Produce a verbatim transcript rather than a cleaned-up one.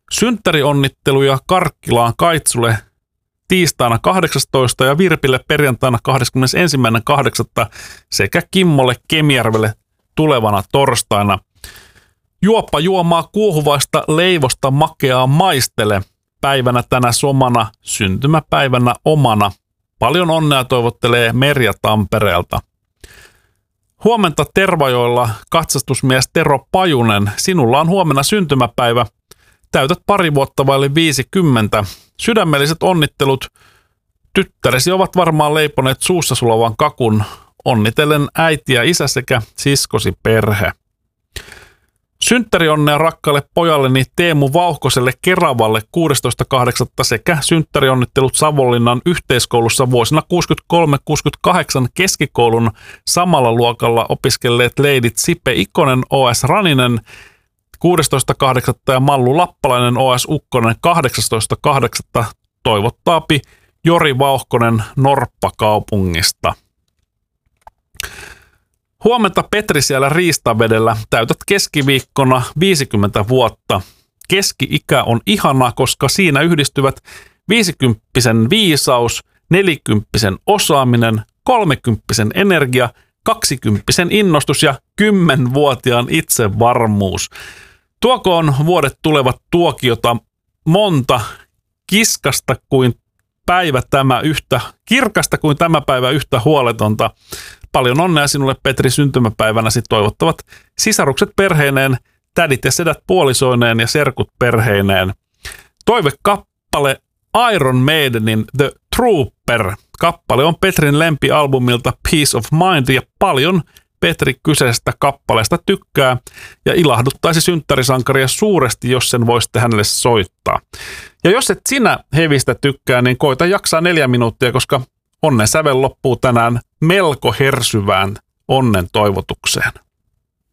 Synttärionnitteluja Karkkilaan Kaitsulle tiistaina kahdeksastoista ja Virpille perjantaina kahdeskymmenesensimmäinen kahdeksatta sekä Kimmolle Kemijärvelle tulevana torstaina. Juoppa juomaa kuohuvaista leivosta makeaa maistele päivänä tänä somana, syntymäpäivänä omana. Paljon onnea toivottelee Merja Tampereelta. Huomenta Tervajoilla katsastusmies Tero Pajunen. Sinulla on huomenna syntymäpäivä. Täytät pari vuotta vaille viisikymmentä. Sydämelliset onnittelut. Tyttäresi ovat varmaan leiponeet suussa sulavan kakun. Onnitellen äiti ja isä sekä siskosi perhe. Synttärionnea rakkaalle pojalleni Teemu Vauhkoselle Keravalle kuudestoista kahdeksatta sekä synttärionnittelut Savonlinnan yhteiskoulussa vuosina kuusikymmentäkolme kuusikymmentäkahdeksan keskikoulun samalla luokalla opiskelleet leidit Sipe Ikonen O S Raninen kuudestoista kahdeksatta ja Mallu Lappalainen O S Ukkonen kahdeksastoista kahdeksatta toivottaapi Jori Vauhkonen Norppakaupungista. Huomenta Petri siellä Riistavedellä. Täytät keskiviikkona viisikymmentä vuotta. Keski-ikä on ihana, koska siinä yhdistyvät viisikymppisen viisaus, nelikymppisen osaaminen, kolmekymppisen energia, kaksikymppisen innostus ja kymmenvuotiaan itsevarmuus. Tuokoon vuodet tulevat tuokiota monta kiskasta kuin päivä tämä yhtä, kirkasta kuin tämä päivä yhtä huoletonta. Paljon onnea sinulle Petri syntymäpäivänäsi toivottavat sisarukset perheineen, tädit ja sedät puolisoineen ja serkut perheineen. Toivekappale Iron Maidenin The Trooper. Kappale on Petrin lempialbumilta Peace of Mind ja paljon Petri kyseisestä kappaleesta tykkää ja ilahduttaisi synttärisankaria suuresti, jos sen voisitte hänelle soittaa. Ja jos et sinä hevistä tykkää, niin koita jaksaa neljä minuuttia, koska onnen sävel loppuu tänään melko hersyvään onnen toivotukseen.